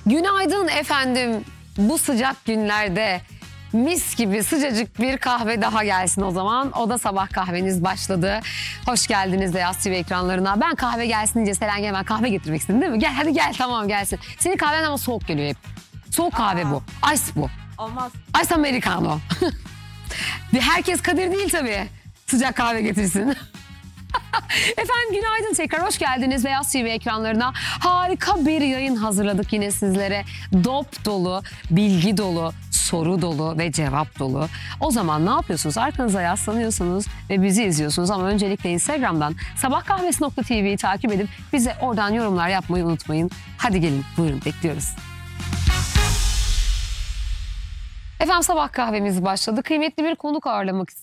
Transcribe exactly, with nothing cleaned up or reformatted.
Günaydın efendim. Bu sıcak günlerde mis gibi sıcacık bir kahve daha gelsin o zaman. O da sabah kahveniz başladı. Hoş geldiniz Beyaz T V ekranlarına. Ben kahve gelsin deyince Selen hemen kahve getirmek istedin değil mi? Gel hadi gel, tamam gelsin. Senin kahven ama soğuk geliyor hep. Soğuk kahve Aa. bu. Ice bu. Olmaz. Ice Americano. Herkes Kadir değil tabii. Sıcak kahve getirsin. Efendim günaydın, tekrar hoş geldiniz Beyaz T V ekranlarına. Harika bir yayın hazırladık yine sizlere. Dop dolu, bilgi dolu, soru dolu ve cevap dolu. O zaman ne yapıyorsunuz? Arkanıza yaslanıyorsunuz ve bizi izliyorsunuz ama öncelikle Instagram'dan sabahkahvesi nokta tv'yi takip edip bize oradan yorumlar yapmayı unutmayın. Hadi gelin, buyurun, bekliyoruz. Efendim sabah kahvemiz başladı. Kıymetli bir konuk ağırlamak